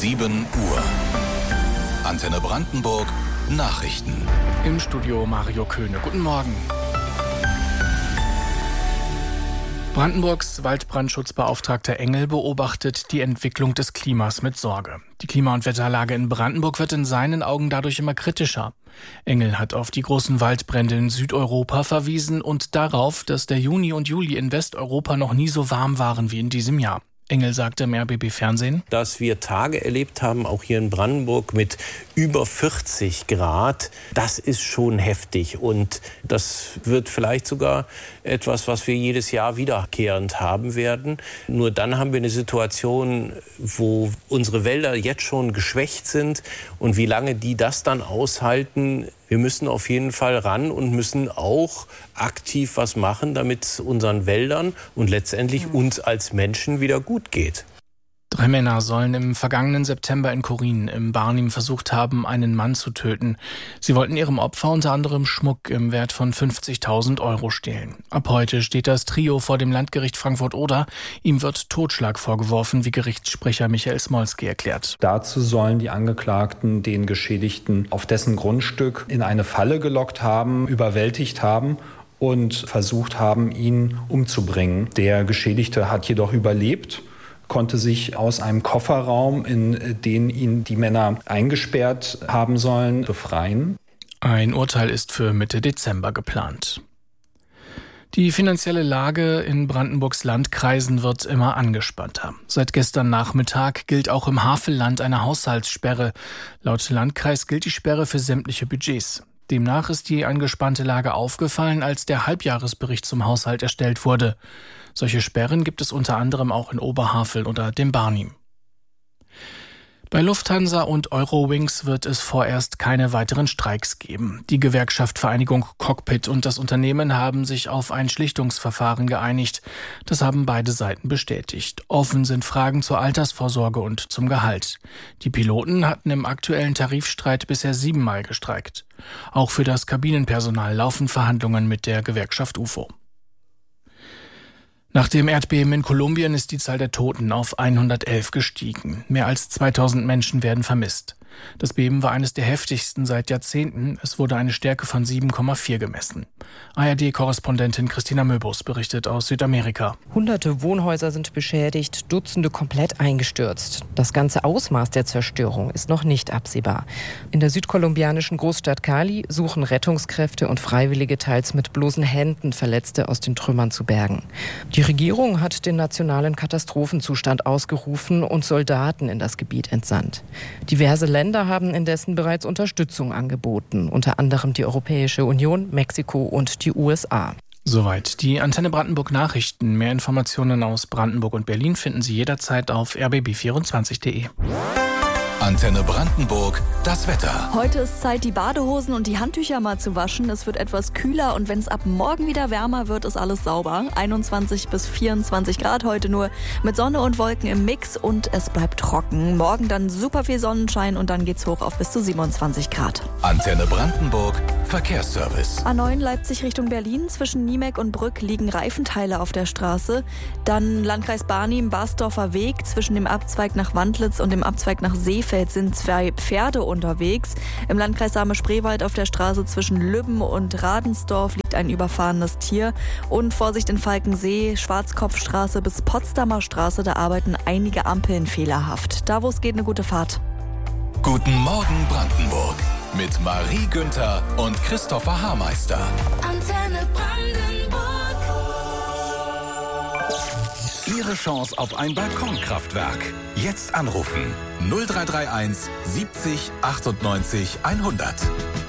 7 Uhr. Antenne Brandenburg Nachrichten. Im Studio Mario Köhne. Guten Morgen. Brandenburgs Waldbrandschutzbeauftragter Engel beobachtet die Entwicklung des Klimas mit Sorge. Die Klima- und Wetterlage in Brandenburg wird in seinen Augen dadurch immer kritischer. Engel hat auf die großen Waldbrände in Südeuropa verwiesen und darauf, dass der Juni und Juli in Westeuropa noch nie so warm waren wie in diesem Jahr. Engel sagte im RBB-Fernsehen, dass wir Tage erlebt haben, auch hier in Brandenburg, mit über 40 Grad. Das ist schon heftig und das wird vielleicht sogar etwas, was wir jedes Jahr wiederkehrend haben werden. Nur dann haben wir eine Situation, wo unsere Wälder jetzt schon geschwächt sind und wie lange die das dann aushalten. Wir müssen auf jeden Fall ran und müssen auch aktiv was machen, damit es unseren Wäldern und letztendlich uns als Menschen wieder gut geht. 3 Männer sollen im vergangenen September in Korin im Barnim versucht haben, einen Mann zu töten. Sie wollten ihrem Opfer unter anderem Schmuck im Wert von 50.000 € stehlen. Ab heute steht das Trio vor dem Landgericht Frankfurt-Oder. Ihm wird Totschlag vorgeworfen, wie Gerichtssprecher Michael Smolski erklärt. Dazu sollen die Angeklagten den Geschädigten auf dessen Grundstück in eine Falle gelockt haben, überwältigt haben und versucht haben, ihn umzubringen. Der Geschädigte hat jedoch überlebt, konnte sich aus einem Kofferraum, in den ihn die Männer eingesperrt haben sollen, befreien. Ein Urteil ist für Mitte Dezember geplant. Die finanzielle Lage in Brandenburgs Landkreisen wird immer angespannter. Seit gestern Nachmittag gilt auch im Havelland eine Haushaltssperre. Laut Landkreis gilt die Sperre für sämtliche Budgets. Demnach ist die angespannte Lage aufgefallen, als der Halbjahresbericht zum Haushalt erstellt wurde. Solche Sperren gibt es unter anderem auch in Oberhavel oder dem Barnim. Bei Lufthansa und Eurowings wird es vorerst keine weiteren Streiks geben. Die Gewerkschaft Vereinigung Cockpit und das Unternehmen haben sich auf ein Schlichtungsverfahren geeinigt. Das haben beide Seiten bestätigt. Offen sind Fragen zur Altersvorsorge und zum Gehalt. Die Piloten hatten im aktuellen Tarifstreit bisher 7-mal gestreikt. Auch für das Kabinenpersonal laufen Verhandlungen mit der Gewerkschaft UFO. Nach dem Erdbeben in Kolumbien ist die Zahl der Toten auf 111 gestiegen. Mehr als 2000 Menschen werden vermisst. Das Beben war eines der heftigsten seit Jahrzehnten. Es wurde eine Stärke von 7,4 gemessen. ARD-Korrespondentin Christina Möbus berichtet aus Südamerika. Hunderte Wohnhäuser sind beschädigt, Dutzende komplett eingestürzt. Das ganze Ausmaß der Zerstörung ist noch nicht absehbar. In der südkolumbianischen Großstadt Cali suchen Rettungskräfte und Freiwillige teils mit bloßen Händen Verletzte aus den Trümmern zu bergen. Die Regierung hat den nationalen Katastrophenzustand ausgerufen und Soldaten in das Gebiet entsandt. Diverse Länder haben indessen bereits Unterstützung angeboten, unter anderem die Europäische Union, Mexiko und die USA. Soweit die Antenne Brandenburg Nachrichten. Mehr Informationen aus Brandenburg und Berlin finden Sie jederzeit auf rbb24.de. Antenne Brandenburg, das Wetter. Heute ist Zeit, die Badehosen und die Handtücher mal zu waschen. Es wird etwas kühler und wenn es ab morgen wieder wärmer wird, ist alles sauber. 21 bis 24 Grad heute nur mit Sonne und Wolken im Mix und es bleibt trocken. Morgen dann super viel Sonnenschein und dann geht's hoch auf bis zu 27 Grad. Antenne Brandenburg, Verkehrsservice. A9 Leipzig Richtung Berlin. Zwischen Niemek und Brück liegen Reifenteile auf der Straße. Dann Landkreis Barnim, Basdorfer Weg. Zwischen dem Abzweig nach Wandlitz und dem Abzweig nach Seefeld sind 2 Pferde unterwegs. Im Landkreis Same-Spreewald auf der Straße zwischen Lübben und Radensdorf liegt ein überfahrenes Tier. Und Vorsicht in Falkensee, Schwarzkopfstraße bis Potsdamer Straße, da arbeiten einige Ampeln fehlerhaft. Da wo es geht, eine gute Fahrt. Guten Morgen Brandenburg mit Marie Günther und Christopher Haarmeister. Antenne Brandenburg. Ihre Chance auf ein Balkonkraftwerk. Jetzt anrufen 0331 70 98 100.